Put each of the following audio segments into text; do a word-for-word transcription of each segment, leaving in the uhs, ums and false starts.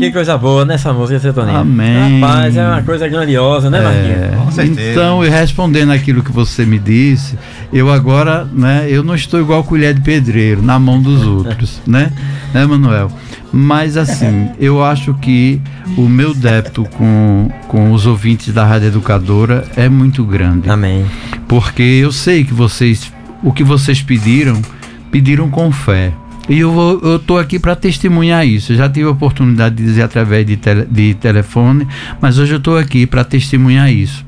que coisa boa nessa música, seu Toninho. Amém. Rapaz, é uma coisa grandiosa, né, Marquinhos? É, Com certeza. então, e respondendo aquilo que você me disse, eu agora, né, eu não estou igual colher de pedreiro na mão dos outros, né, né, Manuel? Mas assim, eu acho que o meu débito com, com os ouvintes da Rádio Educadora é muito grande. Amém. Porque eu sei que vocês, o que vocês pediram, pediram com fé. E eu, vou, eu tô aqui para testemunhar isso. Eu já tive a oportunidade de dizer através de, tele, de telefone, mas hoje eu estou aqui para testemunhar isso.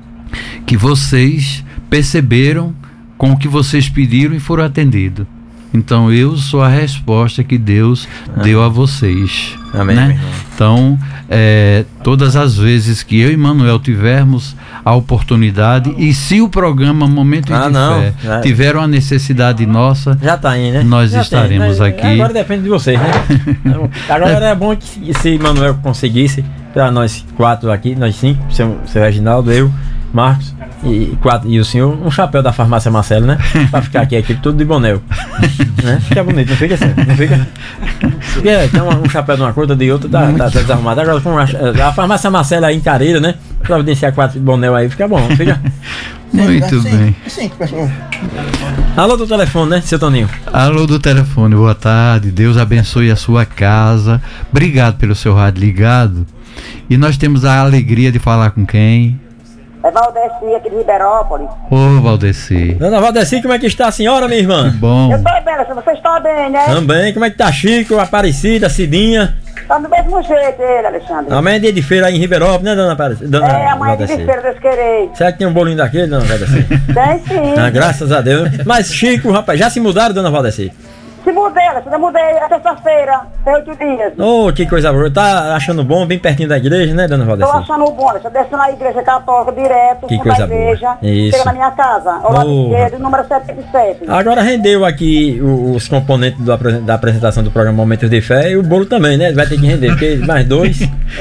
Que vocês perceberam com o que vocês pediram e foram atendidos. Então eu sou a resposta que Deus Amém. Deu a vocês. Amém. Né? Então, é, todas as vezes que eu e Manuel tivermos a oportunidade, e se o programa Momento ah, de não. Fé Já, tiver uma necessidade nossa, já tá aí, né? Nós já estaremos tem, aqui. Agora depende de vocês, né? Agora era bom que se Manuel conseguisse, para nós quatro aqui, nós cinco, seu, seu Reginaldo, eu, Marcos e, quatro, e o senhor, um chapéu da farmácia Marcelo, né? Pra ficar aqui, aqui tudo de bonéu. Né? Fica bonito, não fica assim? Não fica? Fica tem um, um chapéu de uma cor, de outra, tá, tá, tá desarrumado. Agora com a, a farmácia Marcelo aí em Careira, né? Providenciar quatro bonéu aí, fica bom, fica. Muito sim, bem. Sim, pessoal. Alô do telefone, né, seu Toninho? Alô do telefone, boa tarde. Deus abençoe a sua casa. Obrigado pelo seu rádio ligado. E nós temos a alegria de falar com quem? É Valdeci, aqui de Ribeirópolis. Ô, Valdeci. Dona Valdeci, como é que está a senhora, minha irmã? Bom. Eu tô bem, Alexandre, você está bem, né? Também, como é que tá Chico, Aparecida, Cidinha? Tá do mesmo jeito ele, Alexandre. Amanhã é dia de feira aí em Ribeirópolis, né, dona Aparecida? Dona É, amanhã de Valdeci? desespero, Deus querer. Será que tem um bolinho daquele, dona Valdeci? Tem sim. Ah, graças a Deus. Mas Chico, rapaz, já se mudaram, dona Valdeci? Se mudei, Alexandre, eu mudei a terça-feira, tem oito dias. Oh, que coisa boa. Tá achando bom, bem pertinho da igreja, né, dona Tô Valdeci? achando bom, Alexandre, descendo na igreja católica direto, Que com coisa a igreja, boa. Isso. chega na minha casa, ao lado Oh. esquerdo, número setenta e sete. Agora rendeu aqui o- os componentes do apre- da apresentação do programa Momentos de Fé e o bolo também, né? Vai ter que render, porque mais dois.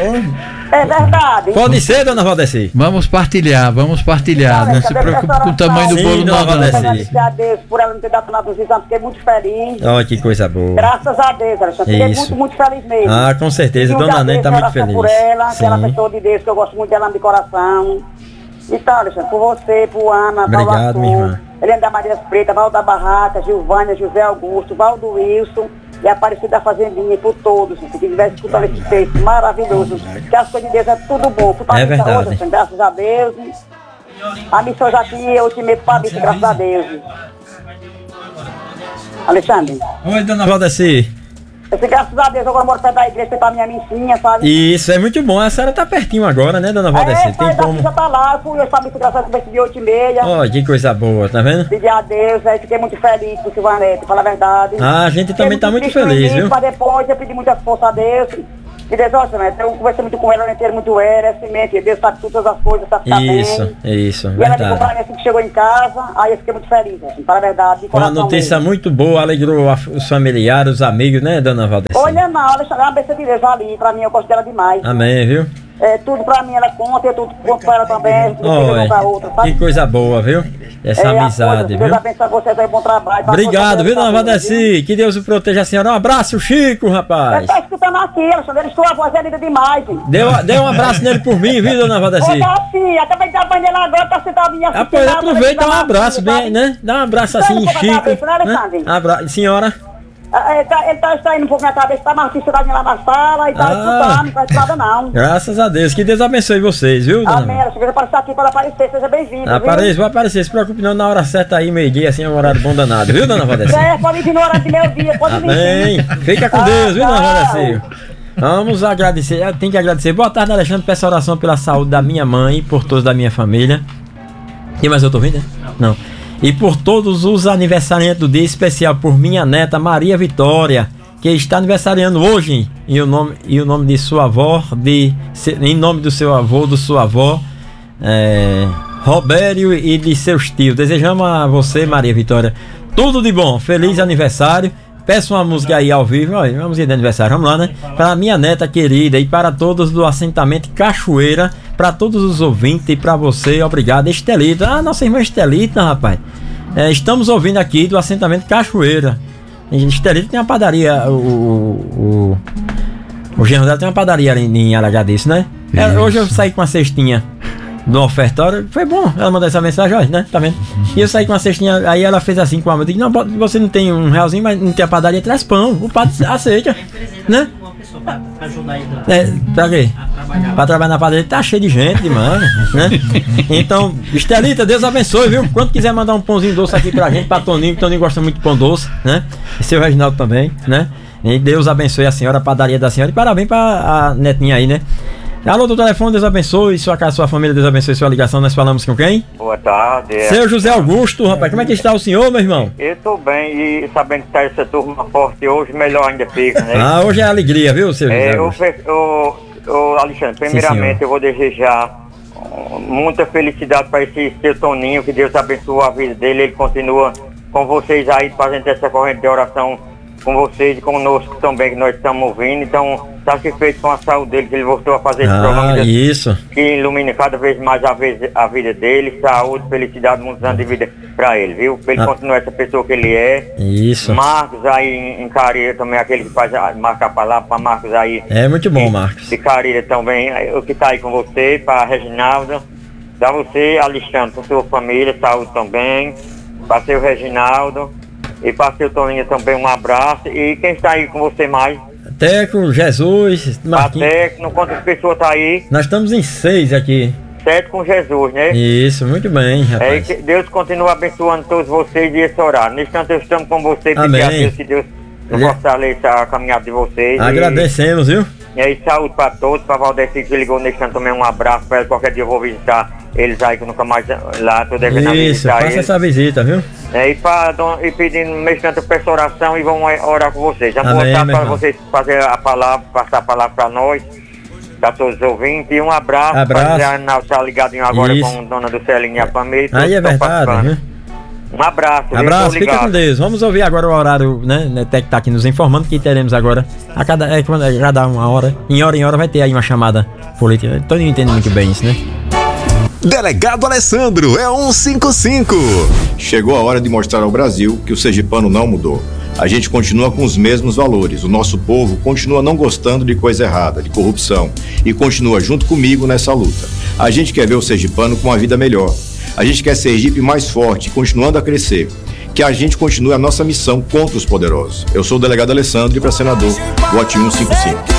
É verdade. Pode ser, dona Valdeci? Vamos partilhar, vamos partilhar. Não se preocupe com o tamanho do Sim, bolo, dona não, não. Valdeci. Agradecer a Deus por ela não ter dado nada dos exames, fiquei muito feliz. Olha que coisa boa. Graças a Deus, Alexandre, fiquei Isso. muito, muito feliz mesmo. Ah, com certeza, E dona Nene tá muito oração feliz. por ela, que ela é Sim. pessoa de Deus, que eu gosto muito dela de coração. Então, Alexandre, por você, por Ana, Obrigado, Paulo Arthur, minha irmã. Helena da Maria Preta, Valdo da Barraca, Gilvânia, José Augusto, Valdo Wilson e Aparecida da Fazendinha, e por todos, que tivesse escutando esse texto maravilhoso. Que as coisas de Deus é tudo bom. Fui pra É missa verdade. hoje, Alexandre, graças a Deus. A missão já tinha, eu te meto pra missa, graças a Deus. Alexandre, Oi, dona Valdeci. eu sei, graças a Deus, agora eu moro perto da igreja, tem pra minha missinha, sabe? Isso, é muito bom. A senhora tá pertinho agora, né, dona Valdeci? É, Tem sai daqui, como. já tá lá, eu fui, eu sabia que graças a Deus, de oito e meia. Olha que coisa boa, tá vendo? Pedi a Deus, aí fiquei muito feliz com o Silvanete, falar a verdade. Ah, a gente também tá muito triste no feliz, início, viu? Mas depois eu pedi muita força a Deus. E Deus, olha, né, eu conversei muito com ela, ela entendo muito ela, é semente, Deus sabe todas as coisas, tá ficar Isso, bem. isso, E ela me verdade. pra mim assim que chegou em casa, aí eu fiquei muito feliz, assim, para a verdade, de Uma coração notícia mesmo. muito boa, alegrou a- os familiares, os amigos, né, dona Valdeci? Olha não, Alexandre, é uma bênção de Deus ali, pra mim eu gosto dela demais. Amém, viu? É, tudo pra mim ela conta, eu tudo conto pra ela também, tudo Olha, pra outra, sabe? que coisa boa, viu? Essa É, a amizade, coisa, Deus viu? abençoe vocês aí, bom trabalho. Pra Obrigado, vocês, viu, dona tá bem, viu? Valdeci? Que Deus o proteja a senhora. Um abraço, Chico, Ele rapaz. tá escutando aqui, Alexandre, ele sua voz é linda demais, hein? Deu, deu um abraço nele por mim, viu, dona Valdeci? Olha assim, acabei de dar banho nele agora, tá sentado minha Ah, pois aproveita e dá um abraço, bem, né? Dá um abraço assim, Dá um pouco na Chico. cabeça, né, Alexandre? Né? Abra... Senhora. Ele tá, ele tá extraindo um pouco na cabeça, tá mais sentadinho lá na sala e tá Ah. escutando, não faz nada não. Graças a Deus. Que Deus abençoe vocês, viu, dona? Amém, Alexandre, aparecer aqui para aparecer, seja bem-vindo, Apareça, vou aparecer, se preocupe não, na hora certa aí, meio-dia, assim é um horário bom danado, viu, dona Valdeci? É, pode vir no horário de meio dia, pode vir. Amém. Fica com Ah, Deus, viu, dona tchau. Valdeci? Vamos agradecer, eu tenho que agradecer. Boa tarde, Alexandre, peço oração pela saúde da minha mãe e por todos da minha família. E mais eu tô ouvindo, né? Não. E por todos os aniversariantes do dia, especial por minha neta Maria Vitória, que está aniversariando hoje, e o nome, e o nome de sua avó, de, em nome do seu avô, do sua avó, é, Robério, e de seus tios. Desejamos a você, Maria Vitória, tudo de bom, feliz aniversário. Peço uma música aí ao vivo, olha, uma música de aniversário, vamos lá, né? Para minha neta querida e para todos do assentamento Cachoeira, para todos os ouvintes e para você, obrigado. Estelita, ah, nossa irmã Estelita, rapaz. É, estamos ouvindo aqui do assentamento Cachoeira. Estelita tem uma padaria, o, o, O genro dela tem uma padaria ali em Alagadice, né? Ela, hoje eu saí com uma cestinha do ofertório, foi bom ela mandou essa mensagem, olha, né? Tá vendo? E eu saí com uma cestinha, aí ela fez assim com a mão, eu disse, não, você não tem um realzinho, mas não tem a padaria, traz pão, o padre aceita, né? Pra ajudar ele É, pra quê? a trabalhar. Pra trabalhar na padaria, tá cheio de gente demais, né? Então, Estelita, Deus abençoe, viu? Quando quiser mandar um pãozinho doce aqui pra gente, pra Toninho, que Toninho gosta muito de pão doce, né? E seu Reginaldo também, né? E Deus abençoe a senhora, a padaria da senhora, e parabéns pra a netinha aí, né? Alô do telefone, Deus abençoe, sua casa, sua família, Deus abençoe sua ligação, nós falamos com quem? Boa tarde. Seu José Augusto, rapaz, como é que está o senhor, meu irmão? Eu tô bem e sabendo que tá essa turma forte hoje, melhor ainda fica, né? Ah, hoje é alegria, viu, seu José é, eu, Augusto? eu, eu, Alexandre, primeiramente Sim, eu vou desejar muita felicidade para esse seu Toninho, que Deus abençoe a vida dele, ele continua com vocês aí, fazendo essa corrente de oração com vocês e conosco também, que nós estamos ouvindo, então satisfeito com a saúde dele, que ele voltou a fazer esse Ah, programa isso. que ilumine cada vez mais a, vez, a vida dele, saúde, felicidade, muitos anos de vida para ele, viu? Pra ele Ah. continuar essa pessoa que ele é. Isso. Marcos aí em, em Carilha também, aquele que faz a, marca a palavra para Marcos aí. É muito bom, Marcos. De Carilha também, o que tá aí com você, para Reginaldo, pra você, Alexandre, com sua família, saúde também, para seu Reginaldo e para seu Toninho também um abraço. E quem está aí com você mais? Teco, Jesus, Marquinhos. Até, não quantas pessoas tá aí? Nós estamos em seis aqui. Sete com Jesus, né? Isso, muito bem, É, rapaz. que Deus continua abençoando todos vocês e esse horário. Nesse instante eu estamos com vocês, Amém. pedir a Deus que Deus Ele- fortaleça a caminhada de vocês. Agradecemos, viu? E, e aí, saúde para todos, para Valdeci que ligou nesse instante também, um abraço para ele. Qualquer dia eu vou visitar eles aí, que eu nunca mais lá, tô devendo a Isso, visitar faça eles. essa visita, viu? É, e, pra, don- e pedindo nesse instante eu peço oração e vamos orar com vocês. Já vou Amém, botar meu para irmão. vocês fazer a palavra, passar a palavra para nós. Para todos os ouvintes, e um abraço, Abraço. para Arnaldo tá ligadinho agora Isso. com Dona do Celinho e a família. todos Aí é estão verdade, participando. viu? Um abraço, viu? Abraço, Tô fica ligado. com Deus. Vamos ouvir agora o horário, né? Netec tá aqui nos informando que teremos agora. A cada, é, quando- a cada uma hora, em hora em hora, vai ter aí uma chamada política. Todo mundo entende muito bem isso, né? Delegado Alessandro é cento e cinquenta e cinco. Chegou a hora de mostrar ao Brasil que o sergipano não mudou. A gente continua com os mesmos valores. O nosso povo continua não gostando de coisa errada, de corrupção, e continua junto comigo nessa luta. A gente quer ver o sergipano com uma vida melhor. A gente quer Sergipe mais forte, continuando a crescer. Que a gente continue a nossa missão contra os poderosos. Eu sou o delegado Alessandro e para senador, vote cento e cinquenta e cinco.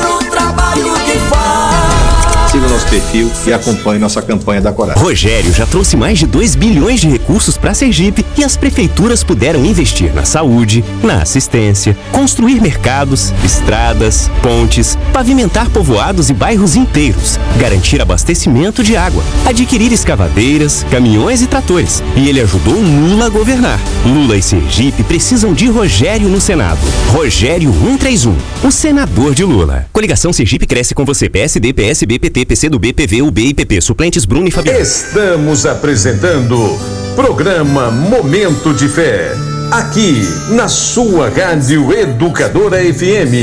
Siga o nosso perfil e acompanhe nossa campanha da Coragem. Rogério já trouxe mais de dois bilhões de recursos para Sergipe e as prefeituras puderam investir na saúde, na assistência, construir mercados, estradas, pontes, pavimentar povoados e bairros inteiros, garantir abastecimento de água, adquirir escavadeiras, caminhões e tratores. E ele ajudou Lula a governar. Lula e Sergipe precisam de Rogério no Senado. Rogério cento e trinta e um, o senador de Lula. Coligação Sergipe cresce com você. P S D, P S B, P T, P C do B, P V, U B e P P. Suplentes Bruno e Fabiano. Estamos apresentando programa Momento de Fé, aqui na sua Rádio Educadora F M.